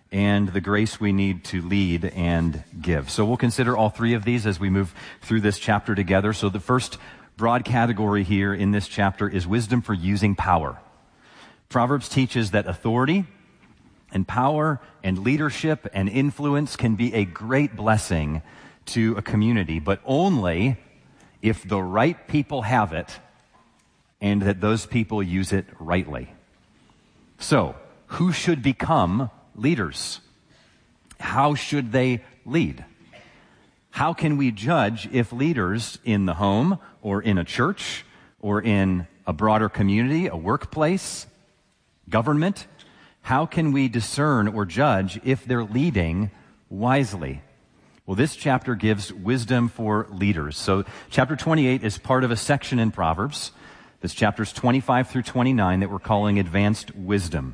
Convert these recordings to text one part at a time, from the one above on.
and the grace we need to lead and give. So we'll consider all three of these as we move through this chapter together. So the first broad category here in this chapter is wisdom for using power. Proverbs teaches that authority and power and leadership and influence can be a great blessing to a community, but only if the right people have it and that those people use it rightly. So, who should become leaders? How should they lead? How can we judge if leaders in the home or in a church or in a broader community, a workplace, government, how can we discern or judge if they're leading wisely? Well, this chapter gives wisdom for leaders. So chapter 28 is part of a section in Proverbs. That's chapters 25 through 29 that we're calling advanced wisdom.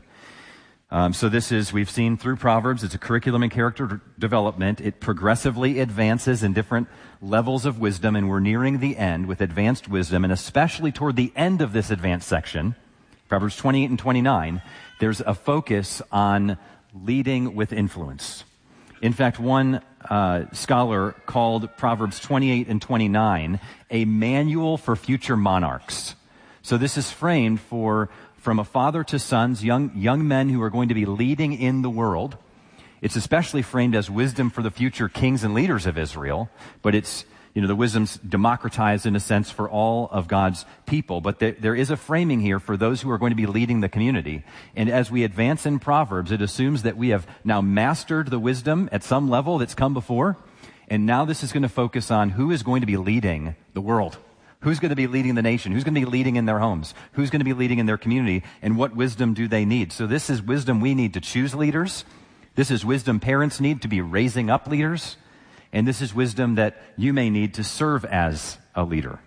So this is, we've seen through Proverbs, it's a curriculum and character development. It progressively advances in different levels of wisdom, and we're nearing the end with advanced wisdom, and especially toward the end of this advanced section, Proverbs 28 and 29, there's a focus on leading with influence. In fact, one scholar called Proverbs 28 and 29 a manual for future monarchs. So this is framed from a father to sons, young men who are going to be leading in the world. It's especially framed as wisdom for the future kings and leaders of Israel, but it's, the wisdom's democratized in a sense for all of God's people. But there is a framing here for those who are going to be leading the community. And as we advance in Proverbs, it assumes that we have now mastered the wisdom at some level that's come before. And now this is going to focus on who is going to be leading the world. Who's going to be leading the nation? Who's going to be leading in their homes? Who's going to be leading in their community? And what wisdom do they need? So this is wisdom we need to choose leaders. This is wisdom parents need to be raising up leaders. And this is wisdom that you may need to serve as a leader.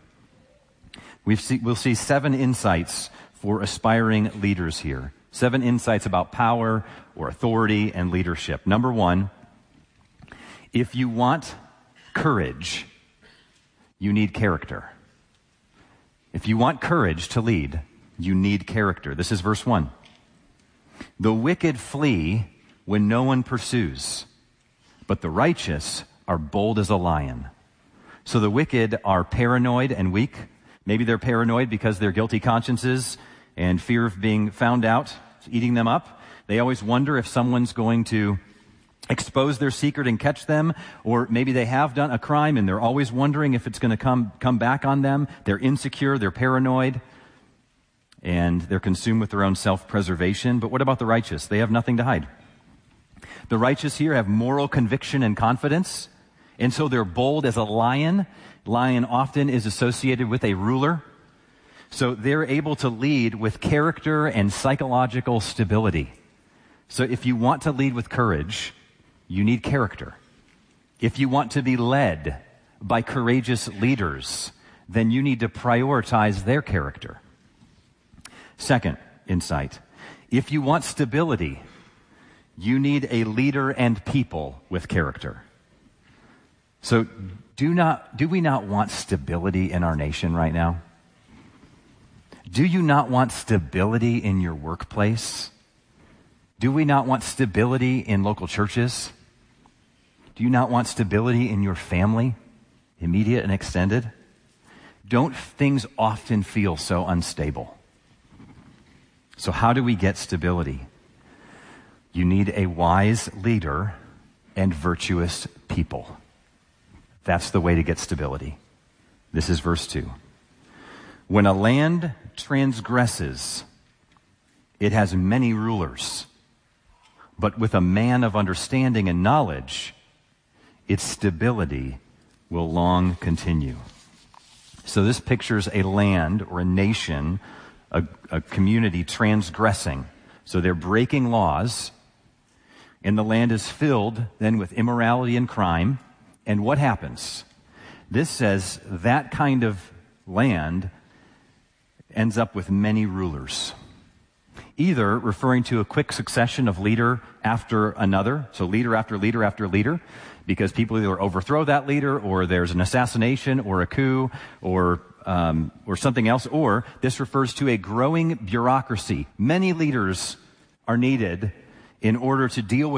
We'll see 7 insights for aspiring leaders here. 7 insights about power or authority and leadership. Number 1, if you want courage, you need character. If you want courage to lead, you need character. This is verse 1. The wicked flee when no one pursues, but the righteous are bold as a lion. So the wicked are paranoid and weak. Maybe they're paranoid because their guilty consciences and fear of being found out is eating them up. They always wonder if someone's going to expose their secret and catch them, or maybe they have done a crime and they're always wondering if it's going to come back on them. They're insecure, they're paranoid, and they're consumed with their own self-preservation. But what about the righteous? They have nothing to hide. The righteous here have moral conviction and confidence, and so they're bold as a lion. Lion often is associated with a ruler. So they're able to lead with character and psychological stability. So if you want to lead with courage, you need character. If you want to be led by courageous leaders, then you need to prioritize their character. Second insight, if you want stability, you need a leader and people with character. So do we not want stability in our nation right now? Do you not want stability in your workplace? Do we not want stability in local churches? Do you not want stability in your family, immediate and extended? Don't things often feel so unstable? So how do we get stability? You need a wise leader and virtuous people. That's the way to get stability. This is verse 2. When a land transgresses, it has many rulers. But with a man of understanding and knowledge, its stability will long continue. So this pictures a land or a nation, a community transgressing. So they're breaking laws, and the land is filled then with immorality and crime. And what happens? This says that kind of land ends up with many rulers. Either referring to a quick succession of leader after another, so leader after leader after leader, because people either overthrow that leader, or there's an assassination, or a coup, or something else, or this refers to a growing bureaucracy. Many leaders are needed in order to deal with